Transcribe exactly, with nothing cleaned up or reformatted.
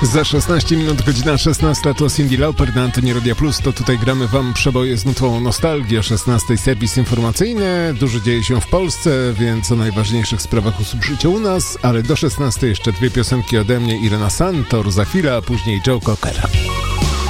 Za szesnaście minut, godzina szesnasta, to Cyndi Lauper na antenie Radia Plus. To tutaj gramy wam przeboje z nutą nostalgii. O szesnastej serwis informacyjny. Dużo dzieje się w Polsce, więc o najważniejszych sprawach usłyszycie u nas. Ale do szesnastej jeszcze dwie piosenki ode mnie. Irena Santor za chwilę, a później Joe Cocker.